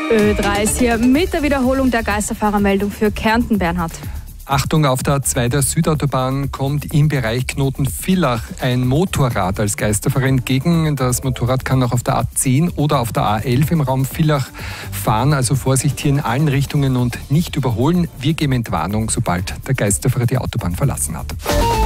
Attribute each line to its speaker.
Speaker 1: Ö3 ist hier mit der Wiederholung der Geisterfahrermeldung für Kärnten, Bernhard.
Speaker 2: Achtung, auf der A2 der Südautobahn kommt im Bereich Knoten-Villach ein Motorrad als Geisterfahrer entgegen. Das Motorrad kann auch auf der A10 oder auf der A11 im Raum Villach fahren. Also Vorsicht hier in allen Richtungen und nicht überholen. Wir geben Entwarnung, sobald der Geisterfahrer die Autobahn verlassen hat.